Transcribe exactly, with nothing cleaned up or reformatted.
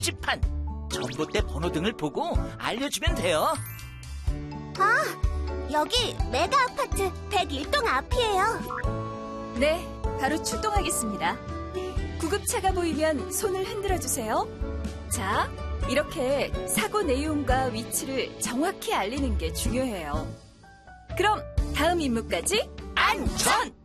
표지판, 전봇대 번호 등을 보고 알려주면 돼요. 아, 여기 메가 아파트 백일 동 앞이에요. 네, 바로 출동하겠습니다. 구급차가 보이면 손을 흔들어 주세요. 자, 이렇게 사고 내용과 위치를 정확히 알리는 게 중요해요. 그럼 다음 임무까지 안전!